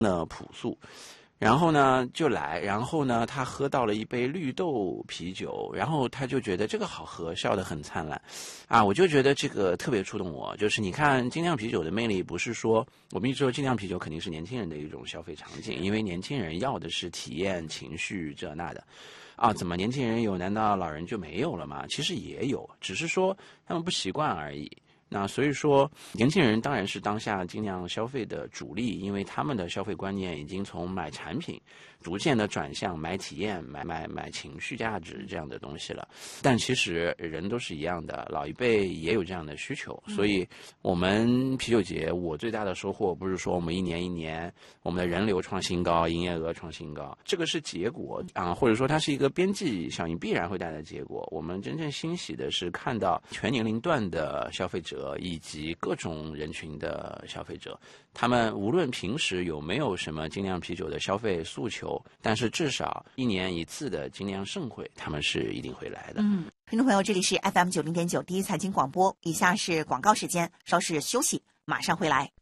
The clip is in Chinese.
朴素。然后呢就来，然后呢他喝到了一杯绿豆啤酒，然后他就觉得这个好喝，笑得很灿烂啊！我就觉得这个特别触动我。就是你看精酿啤酒的魅力，不是说我们一直说精酿啤酒肯定是年轻人的一种消费场景，因为年轻人要的是体验、情绪这那的啊。怎么年轻人有，难道老人就没有了吗？其实也有，只是说他们不习惯而已。那所以说，年轻人当然是当下精酿消费的主力，因为他们的消费观念已经从买产品逐渐的转向买体验、买情绪价值这样的东西了。但其实人都是一样的，老一辈也有这样的需求，所以我们啤酒节我最大的收获不是说我们一年一年我们的人流创新高、营业额创新高，这个是结果啊，或者说它是一个边际效应必然会带来的结果。我们真正欣喜的是看到全年龄段的消费者以及各种人群的消费者，他们无论平时有没有什么精酿啤酒的消费诉求，但是至少1年1次的精酿盛会，他们是一定会来的。 听众朋友，这里是 FM90.9第一财经广播，以下是广告时间，稍事休息，马上回来。